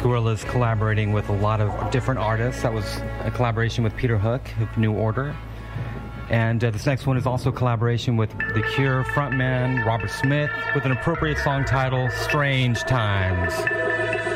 Gorillaz collaborating with a lot of different artists. That was a collaboration with Peter Hook of New Order. And this next one is also a collaboration with The Cure frontman Robert Smith with an appropriate song title, Strange Times.